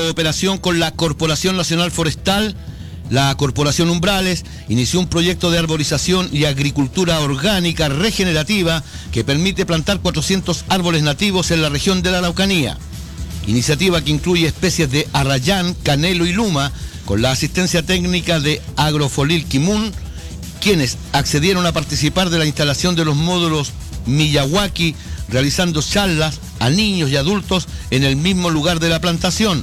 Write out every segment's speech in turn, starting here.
cooperación con la Corporación Nacional Forestal, la Corporación Umbrales inició un proyecto de arborización y agricultura orgánica regenerativa que permite plantar 400 árboles nativos en la región de la Araucanía. Iniciativa que incluye especies de arrayán, canelo y luma, con la asistencia técnica de Agrofolil Kimun, quienes accedieron a participar de la instalación de los módulos Miyawaki, realizando charlas a niños y adultos en el mismo lugar de la plantación.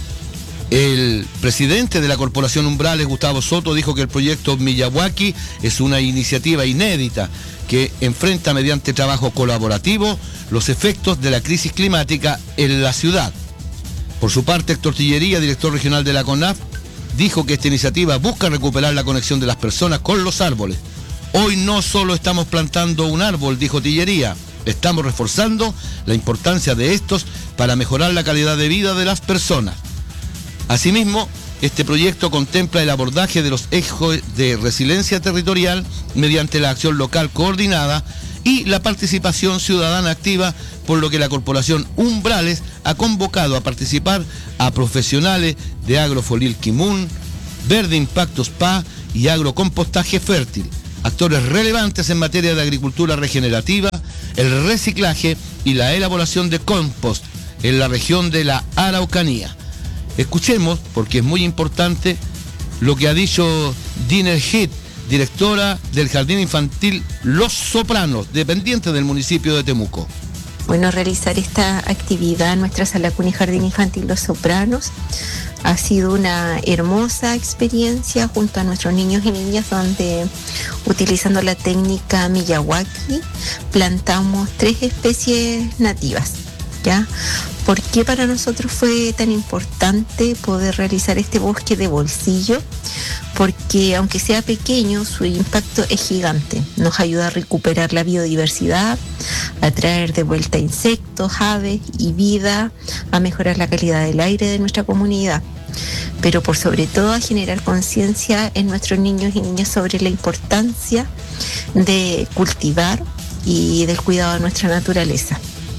El presidente de la Corporación Umbrales, Gustavo Soto, dijo que el proyecto Miyawaki es una iniciativa inédita que enfrenta mediante trabajo colaborativo los efectos de la crisis climática en la ciudad. Por su parte, Héctor Tillería, director regional de la CONAF, dijo que esta iniciativa busca recuperar la conexión de las personas con los árboles. Hoy no solo estamos plantando un árbol, dijo Tillería, estamos reforzando la importancia de estos para mejorar la calidad de vida de las personas. Asimismo, este proyecto contempla el abordaje de los ejes de resiliencia territorial mediante la acción local coordinada y la participación ciudadana activa, por lo que la Corporación Umbrales ha convocado a participar a profesionales de Agrofolil Kimun, Verde Impacto Spa y Agrocompostaje Fértil, actores relevantes en materia de agricultura regenerativa, el reciclaje y la elaboración de compost en la región de la Araucanía. Escuchemos, porque es muy importante, lo que ha dicho Diner Heath, directora del Jardín Infantil Los Sopranos, dependiente del municipio de Temuco. Bueno, realizar esta actividad en nuestra sala cuna y Jardín Infantil Los Sopranos ha sido una hermosa experiencia junto a nuestros niños y niñas, donde, utilizando la técnica Miyawaki, plantamos 3 especies nativas, ¿ya? ¿Por qué para nosotros fue tan importante poder realizar este bosque de bolsillo? Porque aunque sea pequeño, su impacto es gigante. Nos ayuda a recuperar la biodiversidad, a traer de vuelta insectos, aves y vida, a mejorar la calidad del aire de nuestra comunidad. Pero por sobre todo a generar conciencia en nuestros niños y niñas sobre la importancia de cultivar y del cuidado de nuestra naturaleza.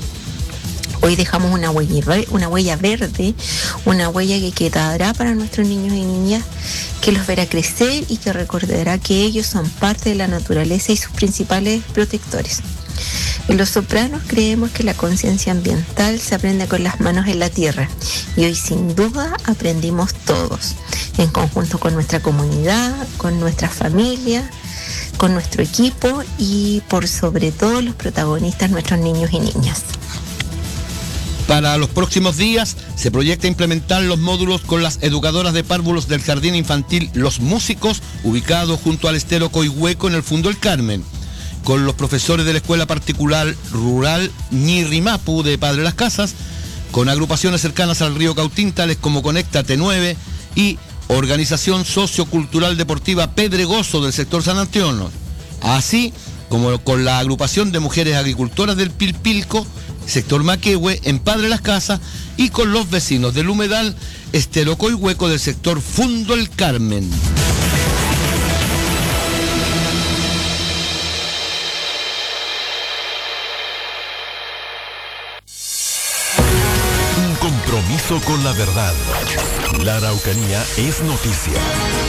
Hoy dejamos una huella verde, una huella que quedará para nuestros niños y niñas, que los verá crecer y que recordará que ellos son parte de la naturaleza y sus principales protectores. En Los Sopranos creemos que la conciencia ambiental se aprende con las manos en la tierra, y hoy sin duda aprendimos todos, en conjunto con nuestra comunidad, con nuestra familia, con nuestro equipo y por sobre todo los protagonistas, nuestros niños y niñas. Para los próximos días se proyecta implementar los módulos con las educadoras de párvulos del Jardín Infantil Los Músicos, ubicado junto al estero Coihueco en el Fundo El Carmen, con los profesores de la Escuela Particular Rural Ñirrimapu de Padre Las Casas, con agrupaciones cercanas al río Cautín, tales como Conecta T9 y Organización Sociocultural Deportiva Pedregoso del sector San Antonio, así como con la agrupación de mujeres agricultoras del Pilpilco, sector Maquehue, en Padre Las Casas, y con los vecinos del humedal Estero Coihueco del sector Fundo El Carmen. Un compromiso con la verdad. La Araucanía es noticia.